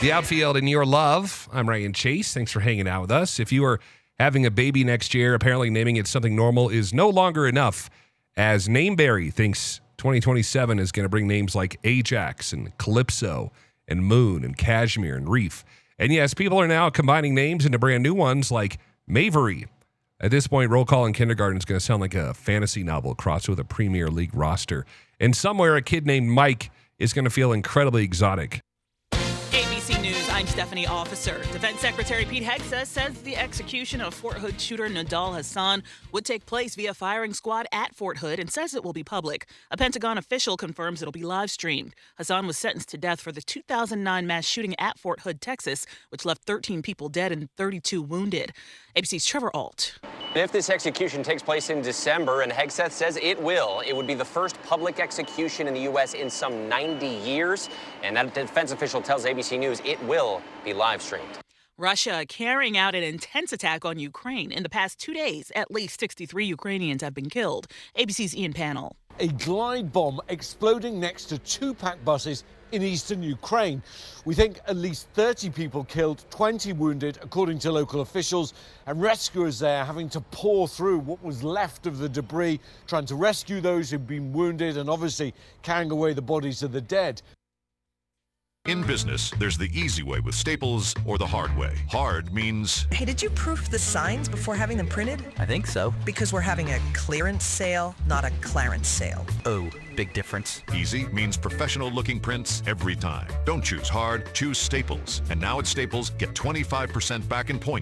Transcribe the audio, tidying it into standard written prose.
The Outfield and Your Love. I'm Ryan Chase. Thanks for hanging out with us. If you are having a baby next year, apparently naming it something normal is no longer enough, as Nameberry thinks 2027 is going to bring names like Ajax and Calypso and Moon and Cashmere and Reef. And yes, people are now combining names into brand new ones like Mavery. At this point, Roll Call in Kindergarten is going to sound like a fantasy novel crossed with a Premier League roster. And somewhere a kid named Mike is going to feel incredibly exotic. ABC News, I'm Stephanie Officer. Defense Secretary Pete Hegseth says the execution of Fort Hood shooter Nidal Hasan would take place via firing squad at Fort Hood and says it will be public. A Pentagon official confirms it'll be live streamed. Hasan was sentenced to death for the 2009 mass shooting at Fort Hood, Texas, which left 13 people dead and 32 wounded. ABC's Trevor Ault. If this execution takes place in December, and Hegseth says it will, it would be the first public execution in the U.S. in some 90 years. And that defense official tells ABC News it will be live streamed. Russia carrying out an intense attack on Ukraine. In the past 2 days, at least 63 Ukrainians have been killed. ABC's Ian Pannell. A glide bomb exploding next to two packed buses in eastern Ukraine. We think at least 30 people killed, 20 wounded, according to local officials, and rescuers there having to pour through what was left of the debris, trying to rescue those who've been wounded and obviously carrying away the bodies of the dead. In business, there's the easy way with Staples or the hard way. Hard means... Hey, did you proof the signs before having them printed? I think so. Because we're having a clearance sale, not a Clarence sale. Oh, big difference. Easy means professional-looking prints every time. Don't choose hard, choose Staples. And now at Staples, get 25% back in points